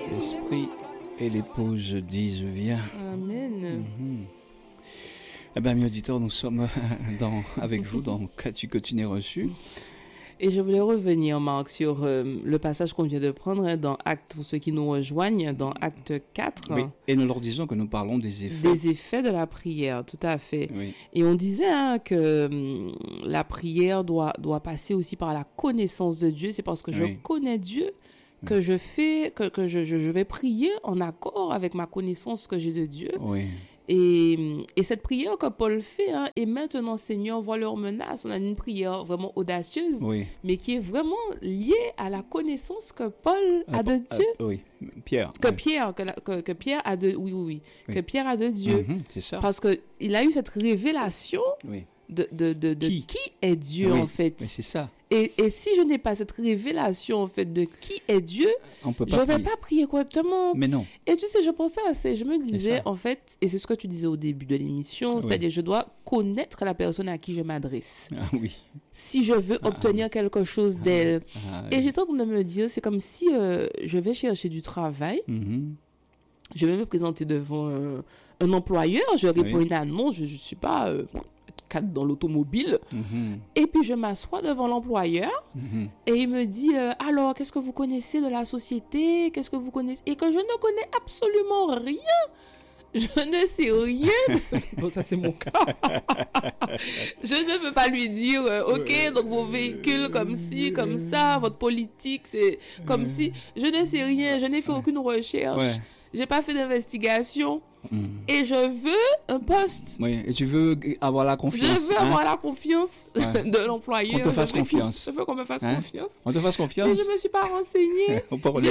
L'esprit et l'épouse disent viens. Amen. Eh bien, mes auditeurs, nous sommes avec vous dans Qu'as-tu que tu n'es reçu. Et je voulais revenir, Marc, sur le passage qu'on vient de prendre dans Actes, pour ceux qui nous rejoignent, dans Acte 4. Oui. Et nous leur disons que nous parlons des effets. Des effets de la prière, tout à fait. Oui. Et on disait que la prière doit passer aussi par la connaissance de Dieu. C'est parce que je connais Dieu que je vais prier en accord avec ma connaissance que j'ai de Dieu. Oui. Et cette prière que Paul fait, et maintenant, Seigneur, vois leurs menaces. On a une prière vraiment audacieuse, mais qui est vraiment liée à la connaissance que Paul a de Dieu. Oui, Pierre. Que Pierre a de, que Pierre a de Dieu. C'est ça. Parce que il a eu cette révélation de qui est Dieu, en fait. Mais c'est ça. Et si je n'ai pas cette révélation, en fait, de qui est Dieu, je ne vais pas prier correctement. Mais non. Et tu sais, je pensais à ça, je me disais, en fait, et c'est ce que tu disais au début de l'émission, c'est-à-dire, je dois connaître la personne à qui je m'adresse. Ah oui. Si je veux obtenir quelque chose d'elle. Et j'étais en train de me dire, c'est comme si je vais chercher du travail. Je vais me présenter devant un employeur, je réponds une annonce, je ne suis pas... cadre dans l'automobile, et puis je m'assois devant l'employeur, et il me dit, alors, qu'est-ce que vous connaissez de la société, qu'est-ce que vous connaissez, et que je ne connais absolument rien, je ne sais rien, bon, ça c'est mon cas, je ne peux pas lui dire, ok, donc vos véhicules comme ci, comme ça, votre politique, c'est comme si, je ne sais rien, je n'ai fait aucune recherche, j'ai pas fait d'investigation, et je veux un poste. Oui, et tu veux avoir la confiance. Je veux avoir la confiance de l'employeur. Qu'on te fasse confiance. Je veux qu'on me fasse confiance. On te fasse confiance. Mais je ne me suis pas renseignée.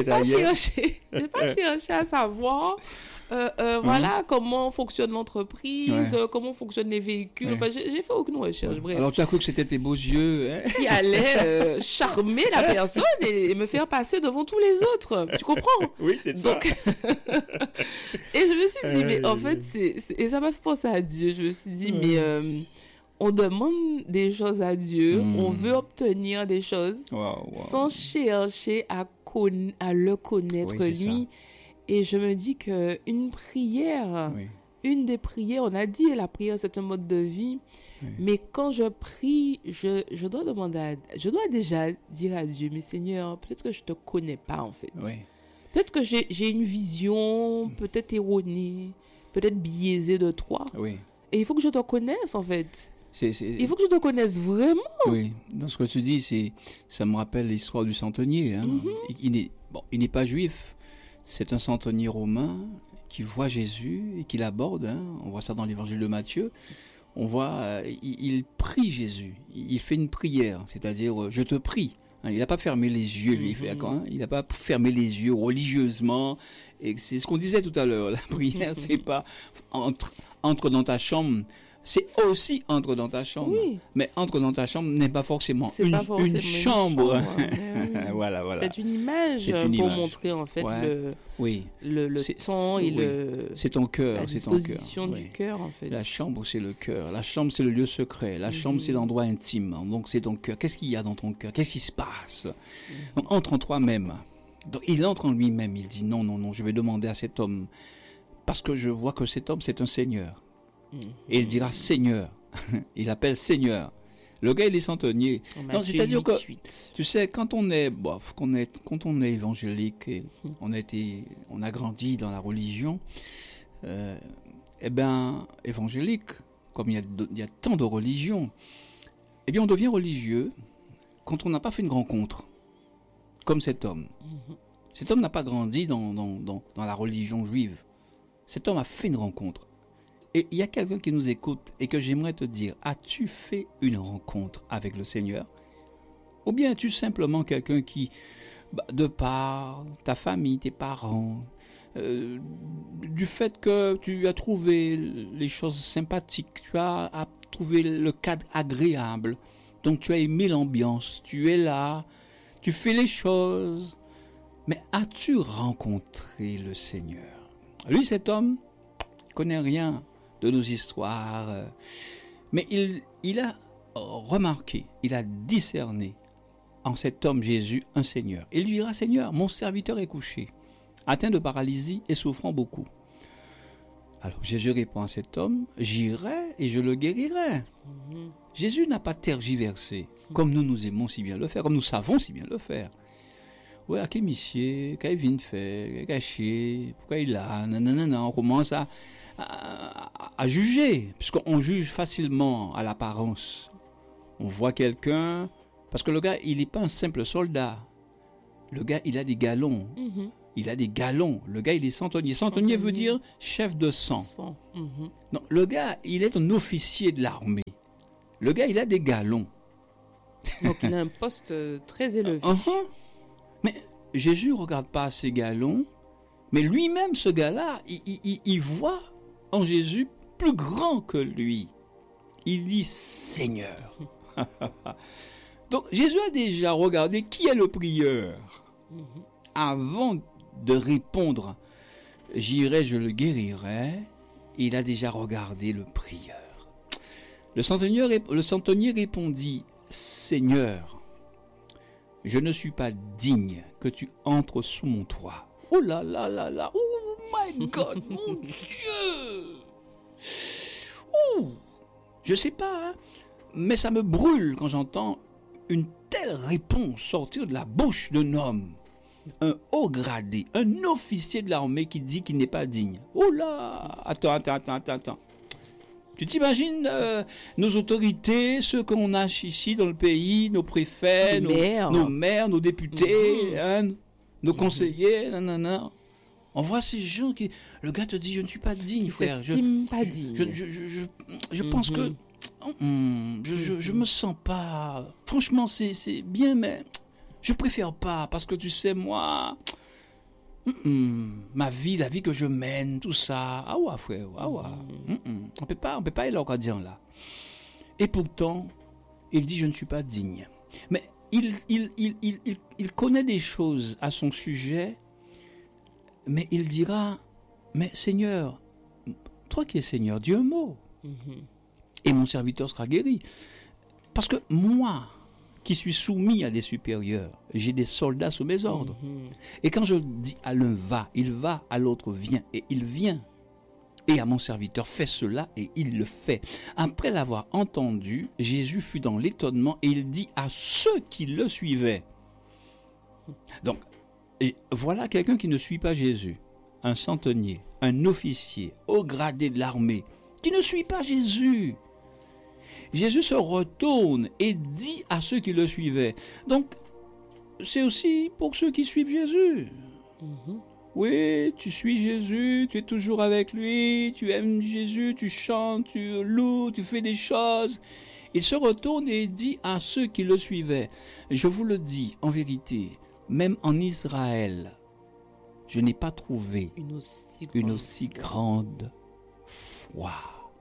J'ai pas cherché à savoir voilà comment fonctionne l'entreprise, comment fonctionnent les véhicules. Enfin, j'ai fait aucune recherche. Bref. Alors tu as cru que c'était tes beaux yeux qui allaient charmer la personne et me faire passer devant tous les autres. Tu comprends? Oui, c'est ça. Donc et je me suis dit, mais en fait, et ça m'a fait penser à Dieu. Je me suis dit, mais on demande des choses à Dieu, on veut obtenir des choses sans chercher à le connaître lui. Ça. Et je me dis qu'une prière, une des prières, on a dit la prière c'est un mode de vie, mais quand je prie, je dois je dois déjà dire à Dieu, mais Seigneur, peut-être que je te connais pas en fait. Peut-être que j'ai une vision, peut-être erronée, peut-être biaisée de toi. Et il faut que je te connaisse en fait. Il faut que je te connaisse vraiment. Oui, dans ce que tu dis, ça me rappelle l'histoire du centenier. Il n'est pas juif. C'est un centenier romain qui voit Jésus et qui l'aborde. On voit ça dans l'évangile de Matthieu. On voit, il prie Jésus. Il fait une prière, c'est-à-dire je te prie. Il n'a pas fermé les yeux, il n'a pas fermé les yeux religieusement. Et c'est ce qu'on disait tout à l'heure. La prière, c'est pas entre dans ta chambre. C'est aussi entre dans ta chambre. Mais entre dans ta chambre n'est pas forcément une chambre. Voilà. C'est une image pour montrer en fait le temps et c'est ton cœur, la disposition du cœur en fait. La chambre c'est le cœur, la chambre c'est le lieu secret, la chambre c'est l'endroit intime. Donc c'est ton cœur. Qu'est-ce qu'il y a dans ton cœur? Qu'est-ce qui se passe? Donc entre en toi-même. Donc il entre en lui-même, il dit non, je vais demander à cet homme parce que je vois que cet homme c'est un Seigneur. Et il dira Seigneur. Il appelle Seigneur. Le gars il est centenier. Non, c'est-à-dire que tu sais quand on est évangélique et on a grandi dans la religion, évangélique, comme il y a tant de religions, on devient religieux quand on n'a pas fait une rencontre comme cet homme. Cet homme n'a pas grandi dans la religion juive. Cet homme a fait une rencontre. Et il y a quelqu'un qui nous écoute et que j'aimerais te dire, as-tu fait une rencontre avec le Seigneur? Ou bien es-tu simplement quelqu'un qui, de par ta famille, tes parents, du fait que tu as trouvé les choses sympathiques, tu as trouvé le cadre agréable, donc tu as aimé l'ambiance, tu es là, tu fais les choses, mais as-tu rencontré le Seigneur? Lui, cet homme, il connaît rien de nos histoires, mais il a remarqué, il a discerné en cet homme Jésus un Seigneur. Il lui dira, Seigneur, mon serviteur est couché. atteint de paralysie et souffrant beaucoup. Alors Jésus répond à cet homme, j'irai et je le guérirai. Jésus n'a pas tergiversé, comme nous aimons si bien le faire, comme nous savons si bien le faire. Oui, à quel monsieur, qu'est-ce qu'il vient de faire, caché, pourquoi il a, nanana, on commence à juger, puisqu'on juge facilement à l'apparence. On voit quelqu'un, parce que le gars, il n'est pas un simple soldat. Le gars, il a des galons. Il a des galons. Le gars, il est centenier. Centenier veut dire chef de sang. Non, le gars, il est un officier de l'armée. Le gars, il a des galons. Donc, il a un poste très élevé. Mais Jésus ne regarde pas ses galons, mais lui-même, ce gars-là, il voit en Jésus plus grand que lui. Il dit Seigneur. Donc, Jésus a déjà regardé qui est le prieur. Avant de répondre, j'irai, je le guérirai, il a déjà regardé le prieur. Le centenier répondit, Seigneur, je ne suis pas digne que tu entres sous mon toit. Oh là là là là, oh my God, mon Dieu. Je sais pas, hein, mais ça me brûle quand j'entends une telle réponse sortir de la bouche d'un homme. Un haut gradé, un officier de l'armée qui dit qu'il n'est pas digne. Oh là, attends. Tu t'imagines nos autorités, ceux qu'on a ici dans le pays, nos préfets, nos maires, nos députés, nos conseillers, nanana. On voit ces gens qui... Le gars te dit, je ne suis pas digne, frère. Pas digne. Je pense que... je me sens pas... Franchement, c'est bien, mais... Je préfère pas, parce que tu sais, moi... ma vie, la vie que je mène, tout ça... Ah ouais, frère, ah ouais. On peut pas aller au Canadien, là. Et pourtant, il dit, je ne suis pas digne. Mais il connaît des choses à son sujet, mais il dira, mais Seigneur, toi qui es Seigneur, dis un mot. Et mon serviteur sera guéri. Parce que moi... qui suis soumis à des supérieurs. J'ai des soldats sous mes ordres. Et quand je dis à l'un va, il va, à l'autre vient, et il vient. Et à mon serviteur, fais cela, et il le fait. Après l'avoir entendu, Jésus fut dans l'étonnement, et il dit à ceux qui le suivaient. Donc, voilà quelqu'un qui ne suit pas Jésus. Un centenier, un officier, haut gradé de l'armée, qui ne suit pas Jésus. Jésus se retourne et dit à ceux qui le suivaient. Donc, c'est aussi pour ceux qui suivent Jésus. Oui, tu suis Jésus, tu es toujours avec lui, tu aimes Jésus, tu chantes, tu loues, tu fais des choses. Il se retourne et dit à ceux qui le suivaient, je vous le dis en vérité, même en Israël, je n'ai pas trouvé une aussi grande foi.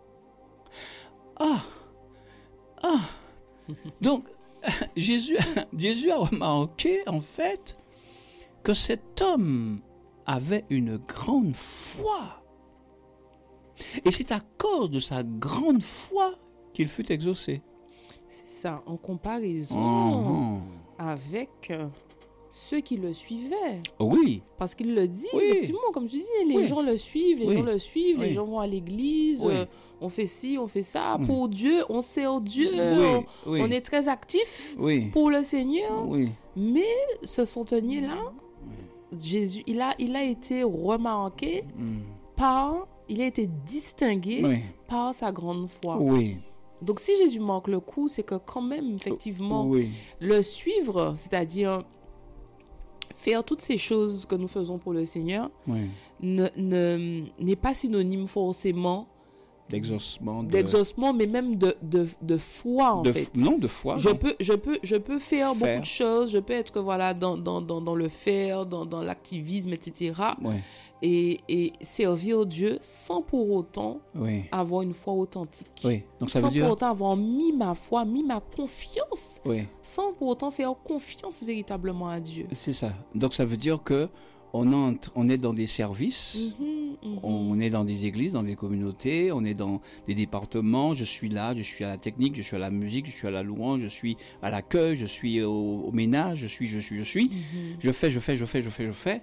Donc, Jésus a remarqué, en fait, que cet homme avait une grande foi. Et c'est à cause de sa grande foi qu'il fut exaucé. C'est ça, en comparaison avec ceux qui le suivaient. Oui. Parce qu'il le dit, effectivement, comme tu dis, les gens le suivent, les gens vont à l'église, on fait ci, on fait ça. Pour Dieu, on sert Dieu, on est très actif pour le Seigneur. Mais ce centenier-là, Jésus, il a été remarqué il a été distingué par sa grande foi. Donc si Jésus manque le coup, c'est que quand même, effectivement, le suivre, c'est-à-dire faire toutes ces choses que nous faisons pour le Seigneur, n'est pas synonyme forcément d'exaucement, mais même de foi, en fait. Non, de foi. Je peux faire beaucoup de choses, je peux être dans le faire, dans l'activisme, etc. Et servir Dieu sans pour autant avoir une foi authentique. Donc, ça sans veut dire... pour autant avoir mis ma foi, mis ma confiance, sans pour autant faire confiance véritablement à Dieu. C'est ça. Donc ça veut dire que on est dans des services, on est dans des églises, dans des communautés, on est dans des départements, je suis là, je suis à la technique, je suis à la musique, je suis à la louange, je suis à l'accueil, je suis au ménage, je fais.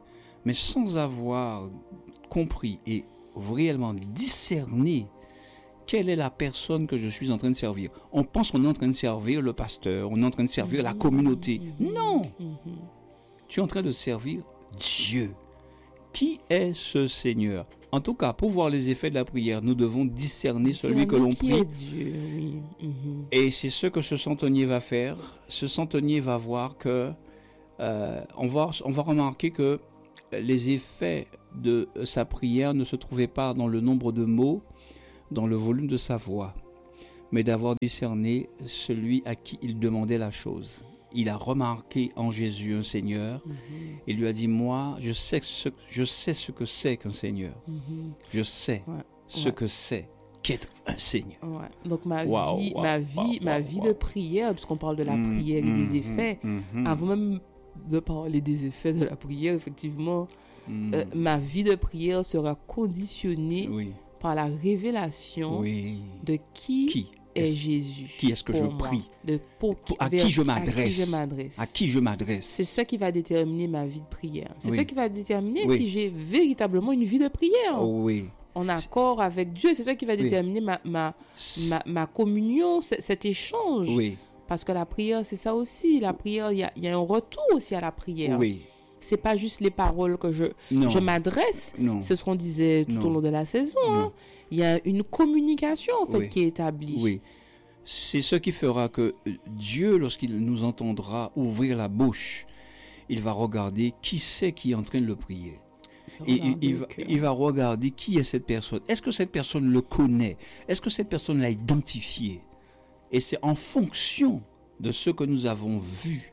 mais sans avoir compris et réellement discerné quelle est la personne que je suis en train de servir. On pense qu'on est en train de servir le pasteur, on est en train de servir la communauté. Non! Tu es en train de servir Dieu. Qui est ce Seigneur? En tout cas, pour voir les effets de la prière, nous devons discerner celui que l'on prie. Qui est Dieu, oui. Et c'est ce que ce centenier va faire. Ce centenier va voir que... on va remarquer que les effets de sa prière ne se trouvaient pas dans le nombre de mots, dans le volume de sa voix, mais d'avoir discerné celui à qui il demandait la chose. Il a remarqué en Jésus un Seigneur. Il lui a dit, moi, je sais ce que c'est qu'un Seigneur. Je sais ce que c'est qu'être un Seigneur. Ouais. Donc ma vie de prière, puisqu'on parle de la prière et des effets, avant même de parler des effets de la prière, effectivement, ma vie de prière sera conditionnée par la révélation de qui est Jésus. Qui est-ce que je prie? À qui je m'adresse? À qui je m'adresse? C'est ça qui va déterminer ma vie de prière. C'est ça qui va déterminer si j'ai véritablement une vie de prière. En accord avec Dieu. C'est ça qui va déterminer ma communion, cet échange. Parce que la prière, c'est ça aussi. La prière, il y a un retour aussi à la prière. C'est pas juste les paroles que je m'adresse. C'est ce qu'on disait tout au long de la saison. Il y a une communication en fait qui est établie. C'est ce qui fera que Dieu, lorsqu'il nous entendra ouvrir la bouche, il va regarder qui c'est qui est en train de le prier. Et il va regarder qui est cette personne. Est-ce que cette personne le connaît? Est-ce que cette personne l'a identifié? Et c'est en fonction de ce que nous avons vu.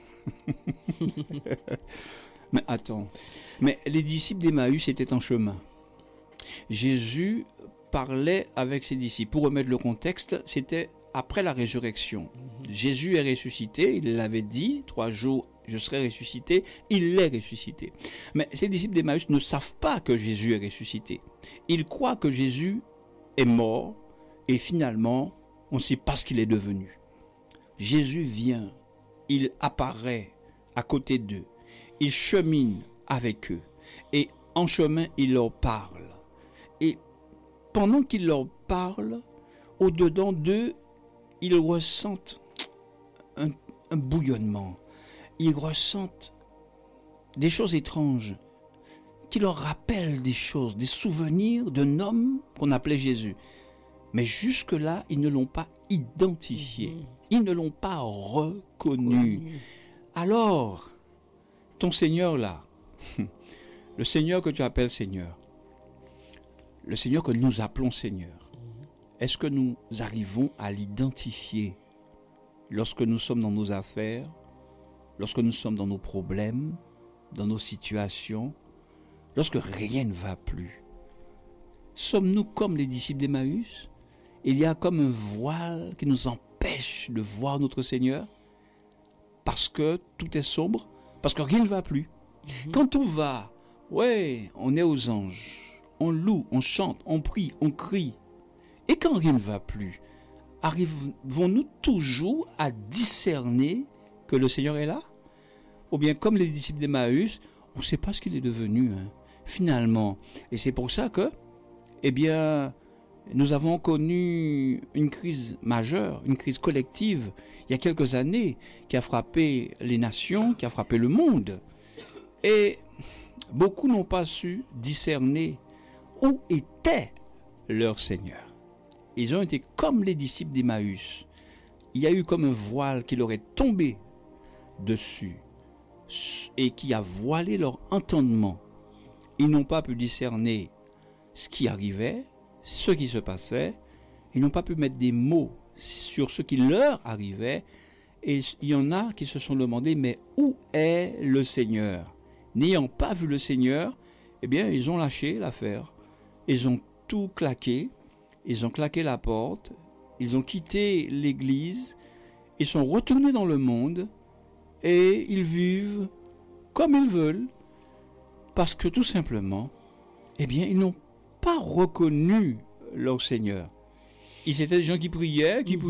Mais attends, les disciples d'Emmaüs étaient en chemin. Jésus parlait avec ses disciples. Pour remettre le contexte, c'était après la résurrection. Jésus est ressuscité, il l'avait dit, 3 jours je serai ressuscité, il est ressuscité. Mais ces disciples d'Emmaüs ne savent pas que Jésus est ressuscité. Ils croient que Jésus est mort et finalement, on ne sait pas ce qu'il est devenu. Jésus vient, il apparaît à côté d'eux, il chemine avec eux et en chemin, il leur parle. Et pendant qu'il leur parle, au-dedans d'eux, ils ressentent un bouillonnement. Ils ressentent des choses étranges qui leur rappellent des choses, des souvenirs d'un homme qu'on appelait Jésus. Mais jusque-là, ils ne l'ont pas identifié. Ils ne l'ont pas reconnu. Alors, ton Seigneur là, le Seigneur que tu appelles Seigneur, le Seigneur que nous appelons Seigneur, est-ce que nous arrivons à l'identifier lorsque nous sommes dans nos affaires, lorsque nous sommes dans nos problèmes, dans nos situations, lorsque rien ne va plus? Sommes-nous comme les disciples d'Emmaüs? Il y a comme un voile qui nous empêche de voir notre Seigneur parce que tout est sombre, parce que rien ne va plus. Quand tout va, on est aux anges, on loue, on chante, on prie, on crie. Et quand rien ne va plus, arrivons-nous toujours à discerner que le Seigneur est là? Ou bien comme les disciples d'Emmaüs, on ne sait pas ce qu'il est devenu, finalement. Et c'est pour ça que, nous avons connu une crise majeure, une crise collective, il y a quelques années, qui a frappé les nations, qui a frappé le monde. Et beaucoup n'ont pas su discerner où était leur Seigneur. Ils ont été comme les disciples d'Emmaüs. Il y a eu comme un voile qui leur est tombé dessus et qui a voilé leur entendement. Ils n'ont pas pu discerner ce qui arrivait, ce qui se passait. Ils n'ont pas pu mettre des mots sur ce qui leur arrivait. Et il y en a qui se sont demandé, mais où est le Seigneur? N'ayant pas vu le Seigneur, ils ont lâché l'affaire. Ils ont tout claqué. Ils ont claqué la porte. Ils ont quitté l'église. Ils sont retournés dans le monde. Et ils vivent comme ils veulent. Parce que tout simplement, ils n'ont pas reconnu leur Seigneur. Ils étaient des gens qui priaient. Ils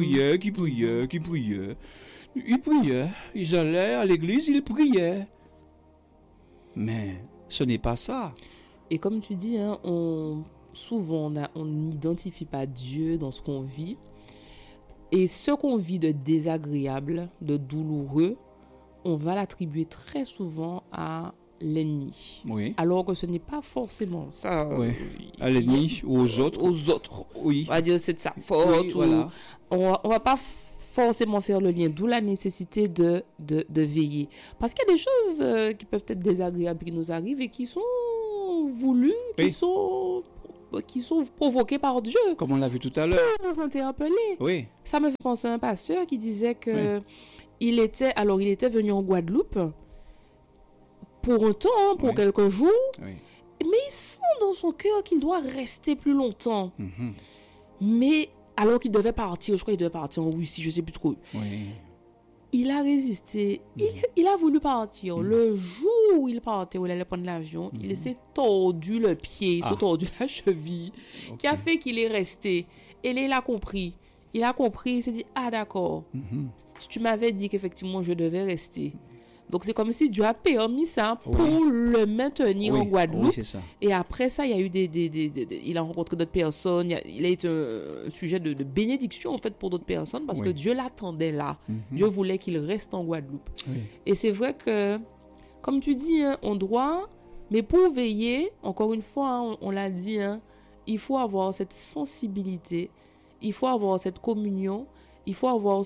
priaient. Ils allaient à l'église, ils priaient. Mais Ce n'est pas ça. Et comme tu dis, hein, souvent on n'identifie pas Dieu dans ce qu'on vit. Et ce qu'on vit de désagréable, de douloureux, on va l'attribuer très souvent à l'ennemi. Oui. Alors que ce n'est pas forcément ça. Oui. À l'ennemi ou aux autres. Aux autres. Oui. On va dire c'est de sa faute. Oui, voilà. On va pas forcément faire le lien, d'où la nécessité de veiller. Parce qu'il y a des choses qui peuvent être désagréables qui nous arrivent et qui sont voulues, qui sont provoquées par Dieu. Comme on l'a vu tout à l'heure. Nous interpeller. Oui. Ça me fait penser à un pasteur qui disait que il était venu en Guadeloupe pour un temps, pour quelques jours, mais il sent dans son cœur qu'il doit rester plus longtemps. Mm-hmm. Mais alors qu'il devait partir, je crois qu'il devait partir en Russie, je ne sais plus trop. Oui. Il a résisté. Il a voulu partir. Le jour où il partait, où il allait prendre l'avion, il s'est tordu le pied, il s'est tordu la cheville, qui a fait qu'il est resté. Et là, il a compris. Il s'est dit, ah d'accord, tu m'avais dit qu'effectivement, je devais rester. Donc, c'est comme si Dieu a permis ça pour le maintenir en Guadeloupe. Oui, c'est ça. Et après ça, il y a eu il a rencontré d'autres personnes. Il a été un sujet de bénédiction, en fait, pour d'autres personnes parce que Dieu l'attendait là. Dieu voulait qu'il reste en Guadeloupe. Oui. Et c'est vrai que, comme tu dis, hein, on doit... Mais pour veiller, encore une fois, hein, on l'a dit, hein, il faut avoir cette sensibilité, il faut avoir cette communion, il faut avoir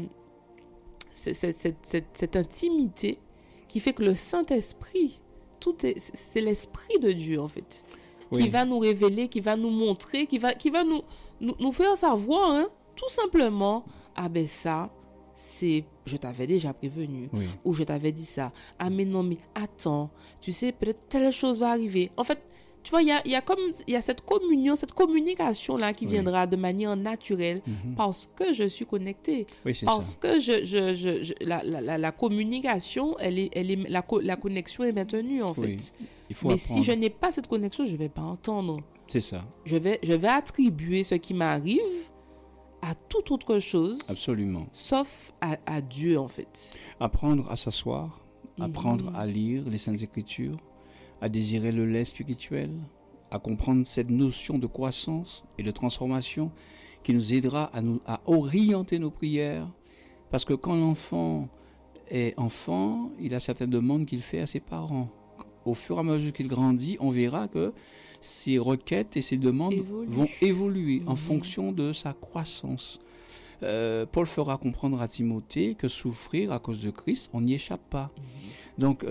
cette intimité qui fait que le Saint-Esprit, c'est l'Esprit de Dieu en fait, qui va nous révéler, qui va nous montrer, qui va nous faire savoir, hein, tout simplement, ah ben ça, je t'avais déjà prévenu, ou je t'avais dit ça, ah mais non mais attends, tu sais peut-être telle chose va arriver. En fait, tu vois, il y a cette communion, cette communication-là qui viendra de manière naturelle parce que je suis connecté. Oui, c'est parce ça. que la communication, la connexion est maintenue, en fait. Il faut mais apprendre. si je n'ai pas cette connexion, je ne vais pas entendre. C'est ça. Je vais attribuer ce qui m'arrive à toute autre chose. Absolument. Sauf à Dieu, en fait. Apprendre à s'asseoir, apprendre à lire les Saintes Écritures, à désirer le lait spirituel, à comprendre cette notion de croissance et de transformation qui nous aidera à orienter nos prières. Parce que quand l'enfant est enfant, il a certaines demandes qu'il fait à ses parents. Au fur et à mesure qu'il grandit, on verra que ses requêtes et ses demandes vont évoluer en fonction de sa croissance. Paul fera comprendre à Timothée que souffrir à cause de Christ, on n'y échappe pas. Donc,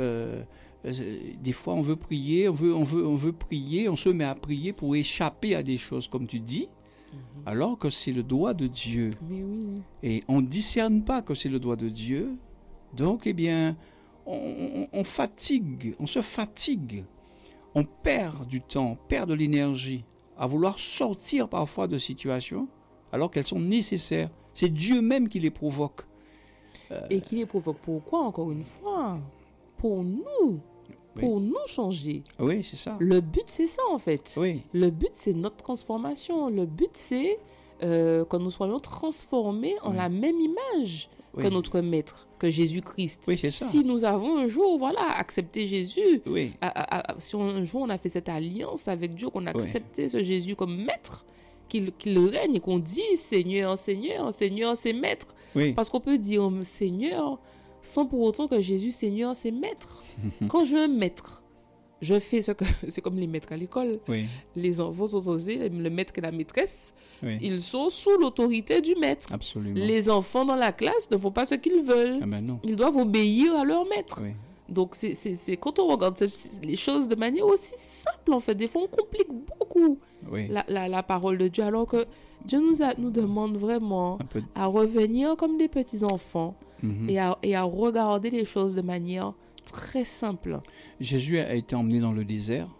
des fois, on veut prier, on veut prier, on se met à prier pour échapper à des choses, comme tu dis, alors que c'est le doigt de Dieu. Mais oui. Et on ne discerne pas que c'est le doigt de Dieu. Donc, eh bien, on se fatigue. On perd du temps, on perd de l'énergie à vouloir sortir parfois de situations alors qu'elles sont nécessaires. C'est Dieu même qui les provoque. Et qui les provoque pourquoi, encore une fois? Pour nous changer. Oui, c'est ça. Le but, c'est ça, en fait. Oui. Le but, c'est notre transformation. Le but, c'est que nous soyons transformés en la même image que notre Maître, que Jésus-Christ. Oui, c'est ça. Si nous avons un jour, accepté Jésus, si un jour on a fait cette alliance avec Dieu, qu'on a accepté ce Jésus comme Maître, qu'il règne et qu'on dit Seigneur, Seigneur, Seigneur, c'est Maître. Oui. Parce qu'on peut dire Seigneur sans pour autant que Jésus, Seigneur, c'est Maître. Quand je veux un maître, je fais ce que... C'est comme les maîtres à l'école. Oui. Les enfants sont censés, le maître et la maîtresse, ils sont sous l'autorité du maître. Absolument. Les enfants dans la classe ne font pas ce qu'ils veulent. Ah ben non. Ils doivent obéir à leur maître. Oui. Donc, c'est quand on regarde les choses de manière aussi simple, en fait, des fois, on complique beaucoup la parole de Dieu, alors que Dieu nous demande vraiment à revenir comme des petits-enfants et à regarder les choses de manière très simple. Jésus a été emmené dans le désert.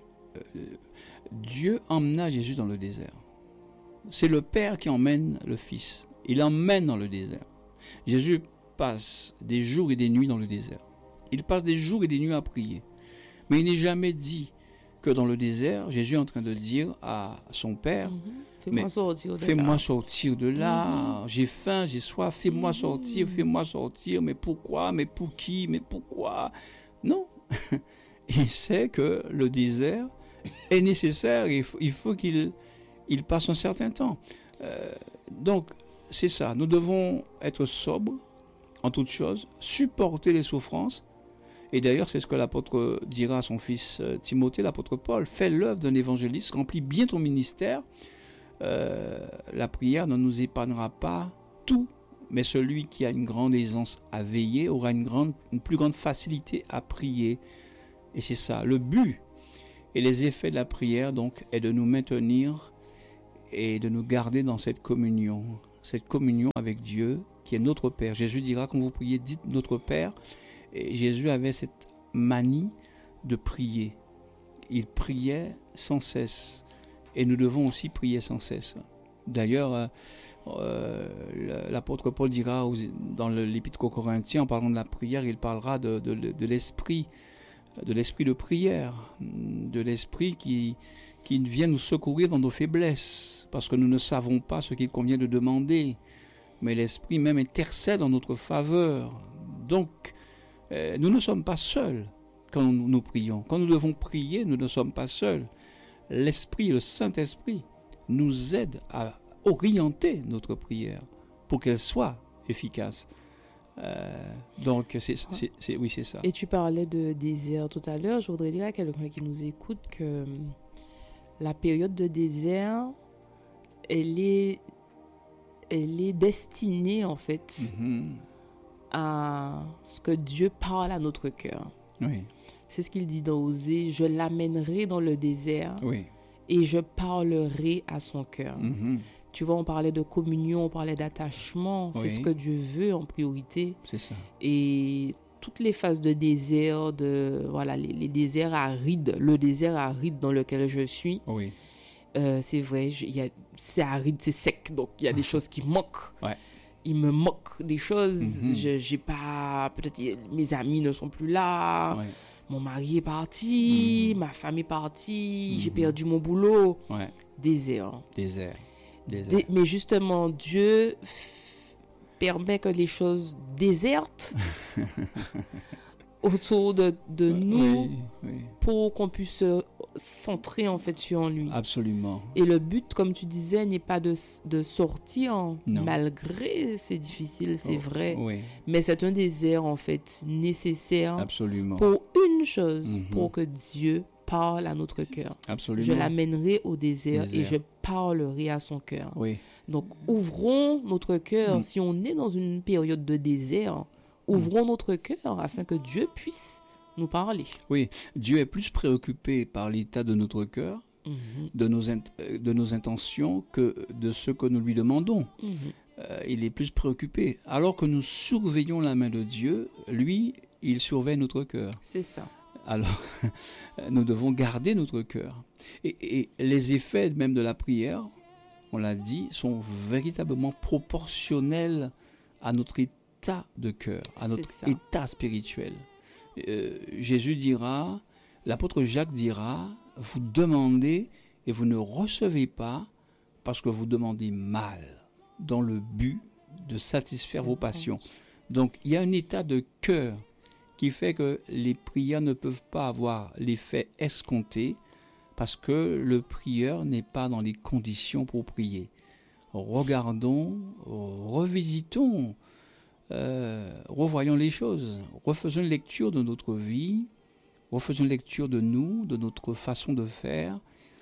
Dieu emmena Jésus dans le désert. C'est le Père qui emmène le Fils. Il l'emmène dans le désert. Jésus passe des jours et des nuits dans le désert. Il passe des jours et des nuits à prier. Mais il n'est jamais dit que dans le désert, Jésus est en train de dire à son Père, fais-moi sortir de là, j'ai faim, j'ai soif, fais-moi sortir, mais pourquoi, mais pour qui, mais pourquoi? Non. il sait que le désert est nécessaire, il faut qu'il passe un certain temps. Donc, c'est ça, nous devons être sobres en toutes choses, supporter les souffrances. Et d'ailleurs, c'est ce que l'apôtre dira à son fils Timothée, l'apôtre Paul: fais l'œuvre d'un évangéliste, remplis bien ton ministère. La prière ne nous épargnera pas tout, mais celui qui a une grande aisance à veiller aura une plus grande facilité à prier. Et c'est ça, le but et les effets de la prière, donc, est de nous maintenir et de nous garder dans cette communion avec Dieu, qui est notre Père. Jésus dira, quand vous priez, dites notre Père. Et Jésus avait cette manie de prier. Il priait sans cesse. Et nous devons aussi prier sans cesse. D'ailleurs, l'apôtre Paul dira dans l'Épître aux Corinthiens, en parlant de la prière, il parlera de l'esprit de prière, de l'esprit qui vient nous secourir dans nos faiblesses, parce que nous ne savons pas ce qu'il convient de demander, mais l'esprit même intercède en notre faveur. Donc, nous ne sommes pas seuls quand nous prions. Quand nous devons prier, nous ne sommes pas seuls. L'Esprit, le Saint-Esprit, nous aide à orienter notre prière pour qu'elle soit efficace. Donc, oui, c'est ça. Et tu parlais de désert tout à l'heure. Je voudrais dire à quelqu'un qui nous écoute que la période de désert, elle est destinée, en fait, à ce que Dieu parle à notre cœur. Oui. C'est ce qu'il dit dans Osée: je l'amènerai dans le désert, oui, et je parlerai à son cœur. Tu vois, on parlait de communion, on parlait d'attachement. C'est ce que Dieu veut en priorité. C'est ça. Et toutes les phases de désert, les déserts arides, le désert aride dans lequel je suis, c'est vrai, c'est aride, c'est sec, donc il y a des choses qui manquent. Ouais. Il me moque des choses. J'ai pas, peut-être mes amis ne sont plus là. Ouais. Mon mari est parti, ma femme est partie, j'ai perdu mon boulot. Ouais. Désert. Mais justement, Dieu permet que les choses désertent autour de nous pour qu'on puisse se centrer en fait sur lui. Absolument. Et le but, comme tu disais, n'est pas de sortir, malgré c'est difficile, c'est vrai. Mais c'est un désert en fait nécessaire. Absolument. Pour une chose, pour que Dieu parle à notre cœur. Absolument. Je l'amènerai au désert et je parlerai à son cœur. Donc ouvrons notre cœur. Si on est dans une période de désert, ouvrons notre cœur afin que Dieu puisse nous parler. Oui, Dieu est plus préoccupé par l'état de notre cœur, de nos intentions, que de ce que nous lui demandons. Il est plus préoccupé. Alors que nous surveillons la main de Dieu, lui, il surveille notre cœur. C'est ça. Alors, nous devons garder notre cœur. Et les effets même de la prière, on l'a dit, sont véritablement proportionnels à notre état de cœur, à notre état spirituel. Jésus dira, l'apôtre Jacques dira, vous demandez et vous ne recevez pas parce que vous demandez mal, dans le but de satisfaire vos passions. Donc, il y a un état de cœur qui fait que les prières ne peuvent pas avoir l'effet escompté parce que le prieur n'est pas dans les conditions pour prier. Regardons, revisitons, revoyons les choses, refaisons une lecture de notre vie, refaisons une lecture de nous, de notre façon de faire.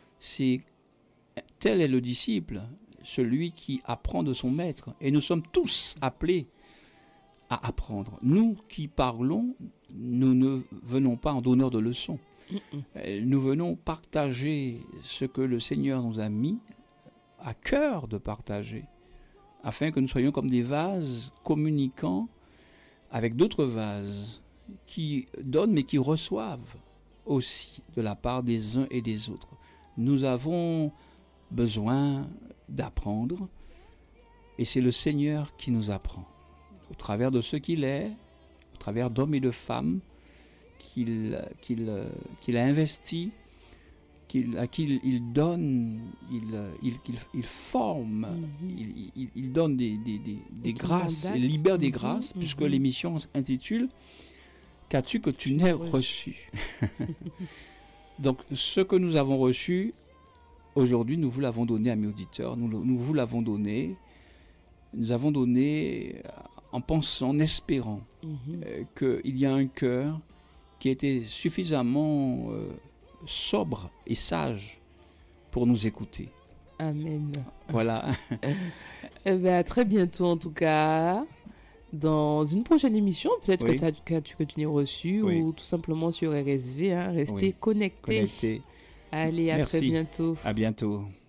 Tel est le disciple, celui qui apprend de son maître. Et nous sommes tous appelés à apprendre. Nous qui parlons, nous ne venons pas en donneur de leçons. Nous venons partager ce que le Seigneur nous a mis à cœur de partager, afin que nous soyons comme des vases communiquant avec d'autres vases qui donnent mais qui reçoivent aussi de la part des uns et des autres. Nous avons besoin d'apprendre et c'est le Seigneur qui nous apprend au travers de ce qu'il est, au travers d'hommes et de femmes qu'il a investis, à qui il donne, il forme, il donne des grâces, il libère des grâces, puisque l'émission s'intitule Qu'as-tu que tu n'aies reçu? Donc, ce que nous avons reçu, aujourd'hui, nous vous l'avons donné, amis auditeurs. Nous vous l'avons donné. Nous avons donné en pensant, en espérant qu'il y a un cœur qui était suffisamment sobre et sage pour nous écouter. Amen. Voilà. À très bientôt, en tout cas. Dans une prochaine émission, peut-être que tu n'es reçu ou tout simplement sur RSV. Restez connectés. Allez, à très bientôt. À bientôt.